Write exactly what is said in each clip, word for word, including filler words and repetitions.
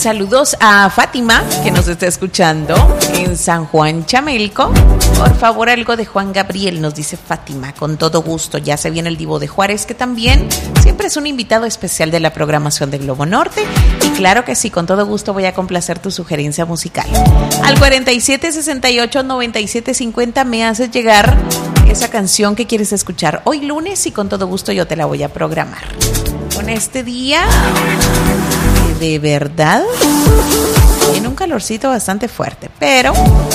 saludos a Fátima, que nos está escuchando en San Juan Chamelco. Por favor, algo de Juan Gabriel, nos dice Fátima, con todo gusto. Ya se viene el Divo de Juárez, que también siempre es un invitado especial de la programación de Globo Norte. Y claro que sí, con todo gusto voy a complacer tu sugerencia musical. Al cuarenta y siete, sesenta y ocho, noventa y siete, cincuenta me haces llegar esa canción que quieres escuchar hoy lunes y con todo gusto yo te la voy a programar. Con este día, de verdad, tiene un calorcito bastante fuerte, pero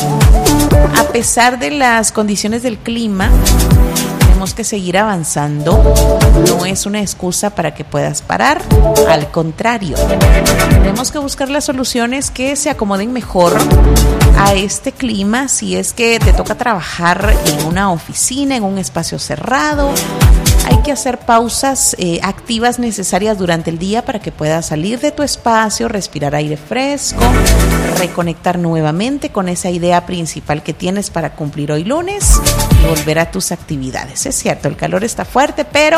a pesar de las condiciones del clima, tenemos que seguir avanzando. No es una excusa para que puedas parar, al contrario, tenemos que buscar las soluciones que se acomoden mejor a este clima. Si es que te toca trabajar en una oficina, en un espacio cerrado, hay que hacer pausas eh, activas necesarias durante el día para que puedas salir de tu espacio, respirar aire fresco, reconectar nuevamente con esa idea principal que tienes para cumplir hoy lunes y volver a tus actividades. Es cierto, el calor está fuerte, pero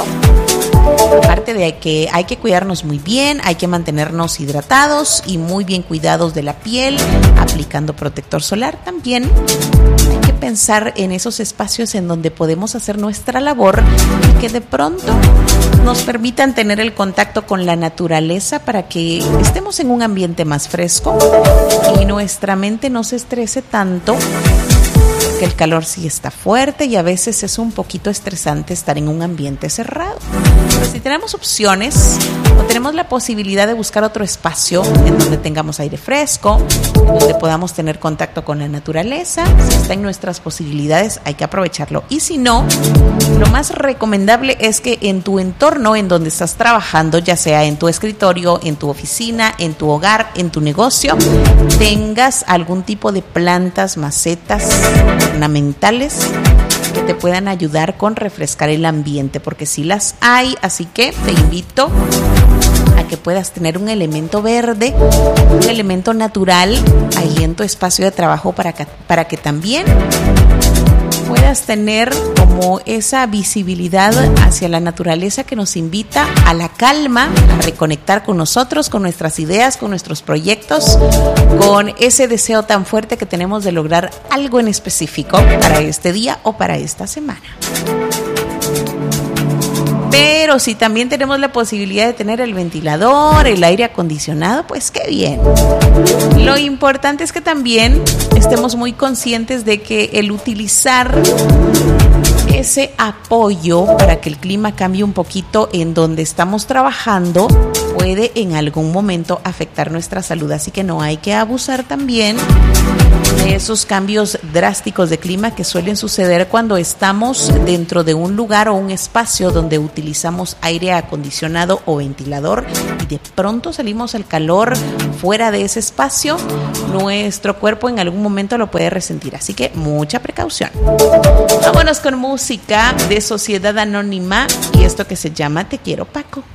aparte de que hay que cuidarnos muy bien, hay que mantenernos hidratados y muy bien cuidados de la piel, aplicando protector solar. También hay que pensar en esos espacios en donde podemos hacer nuestra labor y que de pronto nos permitan tener el contacto con la naturaleza para que estemos en un ambiente más fresco y nuestra mente no se estrese tanto, porque el calor sí está fuerte y a veces es un poquito estresante estar en un ambiente cerrado. Pero si tenemos opciones o tenemos la posibilidad de buscar otro espacio en donde tengamos aire fresco, en donde podamos tener contacto con la naturaleza, si está en nuestras posibilidades, hay que aprovecharlo. Y si no, lo más recomendable es que en tu entorno en donde estás trabajando, ya sea en tu escritorio, en tu oficina, en tu hogar, en tu negocio, tengas algún tipo de plantas, macetas ornamentales que te puedan ayudar con refrescar el ambiente, porque sí las hay, así que te invito a que puedas tener un elemento verde, un elemento natural ahí en tu espacio de trabajo para que, para que también puedas tener como esa visibilidad hacia la naturaleza que nos invita a la calma, a reconectar con nosotros, con nuestras ideas, con nuestros proyectos, con ese deseo tan fuerte que tenemos de lograr algo en específico para este día o para esta semana. Pero si también tenemos la posibilidad de tener el ventilador, el aire acondicionado, pues qué bien. Lo importante es que también estemos muy conscientes de que el utilizar ese apoyo para que el clima cambie un poquito en donde estamos trabajando puede en algún momento afectar nuestra salud, así que no hay que abusar también de esos cambios drásticos de clima que suelen suceder cuando estamos dentro de un lugar o un espacio donde utilizamos aire acondicionado o ventilador y de pronto salimos al calor fuera de ese espacio. Nuestro cuerpo en algún momento lo puede resentir, así que mucha precaución. Vámonos con música de Sociedad Anónima y esto que se llama Te Quiero Paco.